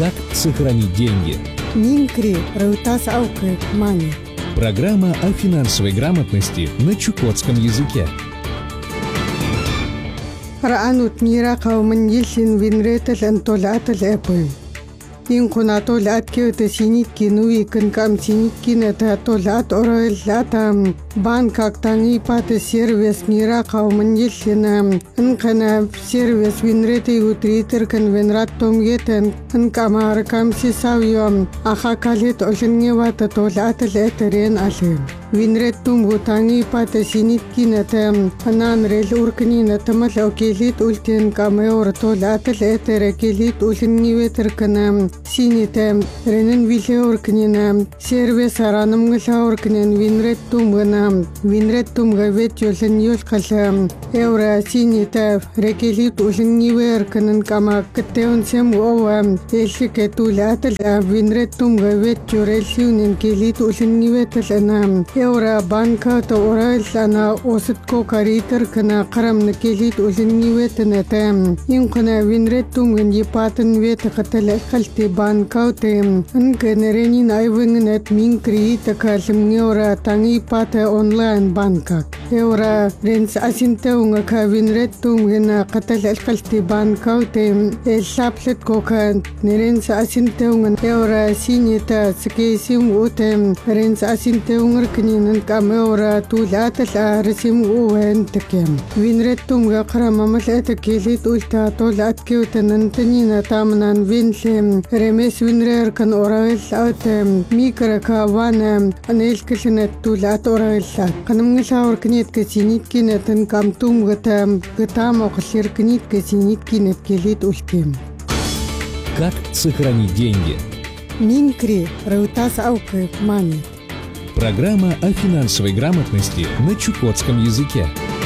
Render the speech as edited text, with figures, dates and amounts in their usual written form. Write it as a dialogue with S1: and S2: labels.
S1: Как сохранить деньги?
S2: Минкри Раутас Ауке Мани.
S1: Программа о финансовой грамотности на чукотском языке.
S2: Раанут мира кауман ельсин винретел антолател эпой. Инкунато латкиоте синитки нуи кынкам синитки нета толат оройл латам банкак танги пате сервис мира кауман ельсин инкана сервис винрете утритер кан винрат томгетен инкамар камси савьем ахакалит ошенгевата толател этерен алим. Винрет тумгу танги пате синитки нета анан рел уркни нета малокелит ультен камеор толател этер келит ушенгеветер канам синитем ренен вилеоркнинам сервис аранам галаоркнен винрет тумга ветюлен юлкалам эура синитев рекелит ушенгеверкнен кама кттеон сем овам элшикетулател винрет тумга ветюрелсюнен келит ушенгеветеланам эура банка тоорайлана осытко каритер кана карам келит ушенгеветенетем инкана винрет тумген епатын ветекател халти банкаутем анкенерени найвенгнет минкри такалмнеора танги пата онлайн банка эура ренс асинтеунга кавинрет тумгена катал алкалти банкаутем элсаплет кока неренс асинтеунга эура синита скесим утем ренс асинтеунгер книнен камеора тулатал ресим уен такем винрет тумга крамамал этакелит ульта толаткеутен тнина тамнан винлем ремес винрер кан орал аутем микрока вана анелкшнет тулат орал канамгшаур кнет ксинит кинетен камтум гатам охшир книт ксинит кинет келит ультем.
S1: Как сохранить деньги?
S2: Минкри Раутас Ауке Мани.
S1: Программа о финансовой грамотности на чукотском языке.